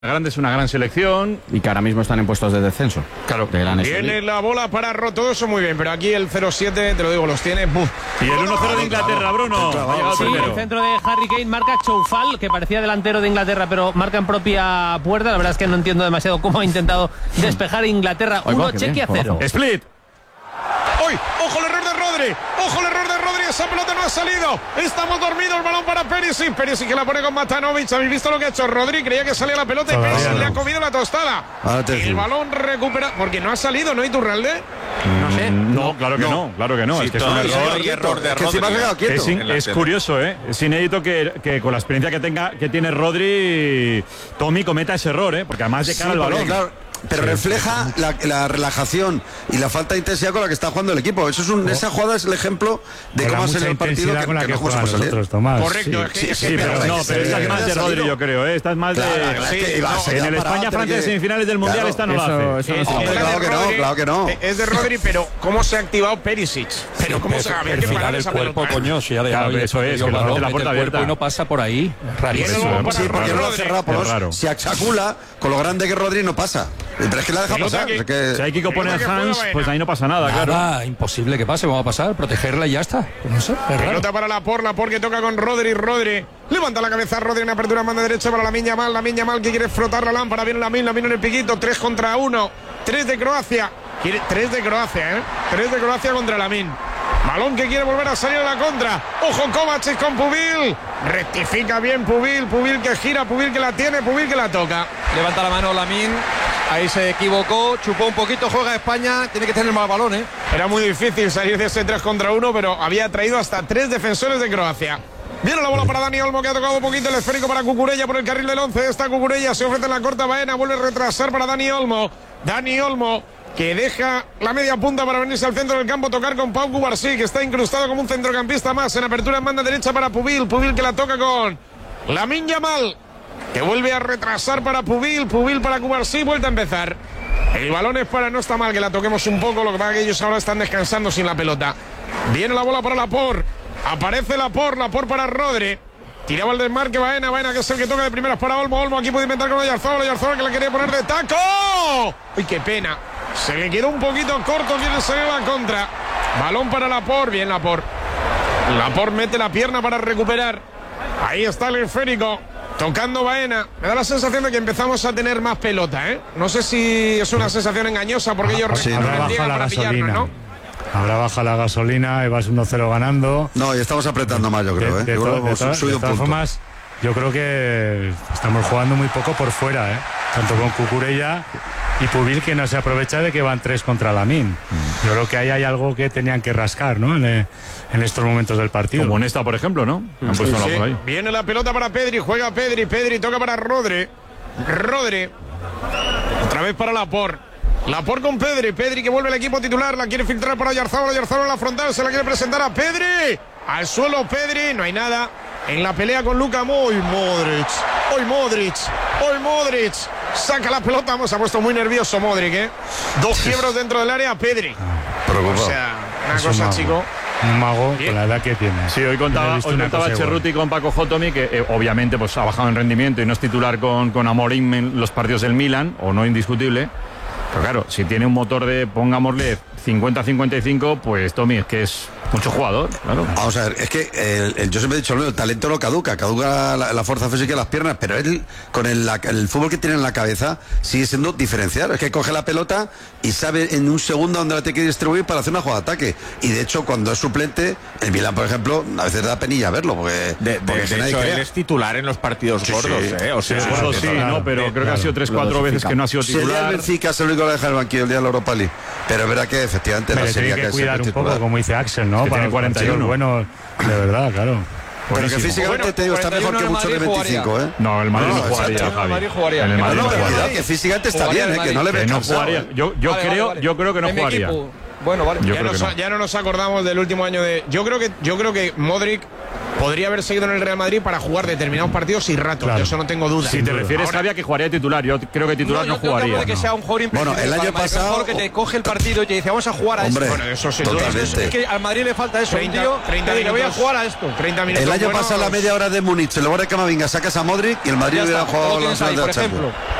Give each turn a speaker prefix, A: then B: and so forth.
A: Grande es una gran selección
B: y que ahora mismo están en puestos de descenso.
A: Claro.
C: Viene la bola para todo eso muy bien, pero aquí el 0-7, te lo digo, los tiene.
A: Y el 1-0 de Inglaterra, Bruno.
D: Sí, el centro de Harry Kane marca Choufal, que parecía delantero de Inglaterra, pero marca en propia puerta. La verdad es que no entiendo demasiado cómo ha intentado despejar Inglaterra. 1, Chequia 0.
A: Split.
C: ¡Uy! ¡Ojo el error de Rodri! ¡Ojo el error de Rodri! Esa pelota no ha salido. Estamos dormidos. El balón para Perisic. Perisic que la pone con Matanovic. ¿Habéis visto lo que ha hecho Rodri? Creía que salía la pelota y Perisic le ha comido la tostada. El balón recupera. Porque no ha salido, ¿no? Iturralde.
D: No sé.
A: No, claro que no. Claro que no.
E: Sí,
A: es que es un
E: error de Rodri.
A: Es curioso, ¿eh? Es inédito que con la experiencia que tiene Rodri, Tommy cometa ese error, ¿eh? Porque además de cara al balón.
F: Claro, pero refleja la relajación y la falta de intensidad con la que está jugando el equipo. Esa jugada es el ejemplo de cómo ha salido el partido
G: con la que
F: no
G: jugamos nosotros, Tomás.
C: Correcto.
A: Pero esta es más de Rodri, yo creo, ¿eh? Esta es más en el España-Francia de semifinales del Mundial esta no la hace.
F: Claro que no.
C: Es de Rodri, pero ¿cómo se ha activado Perisic? Pero ¿cómo se ha
E: perfilar el cuerpo, coño? Si ha dejado
A: eso es, que la puerta abierta
E: y no pasa por ahí. Rarísimo.
F: Sí, porque no lo ha cerrado. Si acula, con lo grande que Rodri no pasa. Pero es que la deja pasar.
A: Si hay que pone a Hans, pues ahí no pasa nada, claro.
E: Imposible que pase, vamos a pasar, protegerla y ya está. No sé,
C: pelota para Laporte que toca con Rodri. Levanta la cabeza Rodri en apertura, manda derecha para Lamine Yamal que quiere frotar la lámpara. Viene Lamine en el piquito, 3 contra 1. 3 de Croacia. 3 de Croacia, ¿eh? 3 de Croacia contra Lamine. Balón que quiere volver a salir a la contra. Ojo Kovacic con Pubil. Rectifica bien Pubil que gira, Pubil que la tiene, Pubil que la toca.
E: Levanta la mano Lamine. Ahí se equivocó, chupó un poquito, juega España, tiene que tener más balón, ¿eh?
C: Era muy difícil salir de ese 3 contra 1, pero había traído hasta 3 defensores de Croacia. Viene la bola para Dani Olmo, que ha tocado un poquito el esférico para Cucurella por el carril del 11. Está Cucurella, se ofrece en la corta Baena, vuelve a retrasar para Dani Olmo, que deja la media punta para venirse al centro del campo, tocar con Pau Cubarsí, que está incrustado como un centrocampista más. En apertura en banda derecha para Pubil que la toca con Lamine Yamal, que vuelve a retrasar para Pubil para Cubarsí, vuelta a empezar. El balón es para, no está mal que la toquemos un poco, lo que pasa es que ellos ahora están descansando sin la pelota. Viene la bola para Laporte, aparece Laporte para Rodri. Tiraba el desmarque Baena, que es el que toca de primeras para Olmo aquí puede inventar con Oyarzabal que la quería poner de taco. ¡Uy, qué pena! Se le quedó un poquito corto, quiere salir a la contra. Balón para Laporte, bien Laporte mete la pierna para recuperar. Ahí está el esférico, tocando Baena. Me da la sensación de que empezamos a tener más pelota, ¿eh? No sé si es una sensación engañosa porque ellos
G: baja la gasolina, ¿no? Habrá baja la gasolina y vas 1-0 ganando.
F: No, y estamos apretando más, yo creo, ¿eh?
G: De todas formas, yo creo que estamos jugando muy poco por fuera, ¿eh? Tanto con Cucurella y Pubil, que no se aprovecha de que van 3 contra Lamine. Yo creo que ahí hay algo que tenían que rascar, ¿no? En estos momentos del partido.
A: Como en esta, por ejemplo, ¿no? Han puesto la bola ahí.
C: Viene la pelota para Pedri, juega Pedri toca para Rodri. Otra vez para Laporte con Pedri que vuelve al equipo titular, la quiere filtrar para Oyarzabal en la frontal, se la quiere presentar a Pedri. Al suelo Pedri, no hay nada. En la pelea con Luka Modric. Saca la pelota, se ha puesto muy nervioso Modric, ¿eh? 2 quiebros dentro del área, Pedri.
F: Preocupado.
C: O sea, una cosa, chico.
G: Un mago con la edad que tiene.
A: Sí, hoy contaba Cerruti con Paco Jotomi, que obviamente pues ha bajado en rendimiento y no es titular con Amorim en los partidos del Milan, o no indiscutible. Pero claro, si tiene un motor de, pongámosle, 50-55, pues Tommy, es que es mucho jugador, claro.
F: Vamos a ver, es que yo siempre he dicho, el talento no caduca la fuerza física y las piernas, pero él, con el fútbol que tiene en la cabeza, sigue siendo diferencial. Es que coge la pelota y sabe en un segundo dónde la tiene que distribuir para hacer una jugada de ataque. Y de hecho, cuando es suplente, el Milan, por ejemplo, a veces da penilla verlo, porque
E: de hecho, él es titular en los partidos gordos, ¿eh? O sea,
A: eso sí, no, pero creo que ha sido 3-4 veces que no ha sido titular.
F: Sería el Benfica, es el único que deja el banquillo el día de la Europa League. Pero es verdad que efectivamente
G: la serie que cuidar un poco, como dice Axel, ¿no?
A: Para el 41.
G: Bueno, de verdad, claro.
F: Pero que físicamente te digo, está mejor que muchos de 25, ¿eh?
A: No, el Madrid no jugaría, Javi. En el Madrid no jugaría.
F: Que físicamente está bien, que no le ve cansado.
A: Yo creo que no jugaría.
E: Bueno, vale.
C: Ya no nos acordamos del último año de. Yo creo que Modric podría haber seguido en el Real Madrid para jugar determinados partidos y ratos. Claro. De eso no tengo duda.
A: Si te refieres, Javi, a que jugaría titular. Yo creo que titular no jugaría.
E: De que sea un jugador
F: bueno, el año pasado
E: que te coge el partido y te dice vamos a jugar a esto.
C: Bueno, eso sí.
F: Totalmente.
E: Es que al Madrid le falta eso. 30 minutos. Voy a jugar a esto.
C: 30 minutos.
F: El año pasado, la media hora de Múnich, en lugar de Camavinga, sacas a Modric y el Madrid hubiera jugado la
E: por ejemplo.